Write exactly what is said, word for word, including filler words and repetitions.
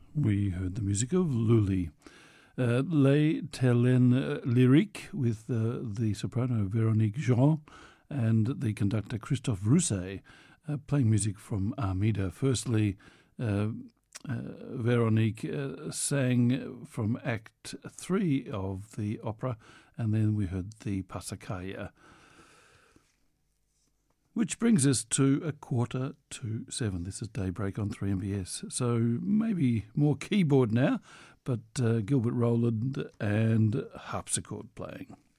We heard the music of Lully. Uh, Les Terlaines Lyriques with uh, the soprano Véronique Jean and the conductor Christophe Rousset uh, playing music from Armida. Firstly, uh, uh, Véronique uh, sang from Act three of the opera, and then we heard the Passacaglia. Which brings us to a quarter to seven. This is Daybreak on three M B S. So maybe more keyboard now, but uh, Gilbert Rowland and harpsichord playing.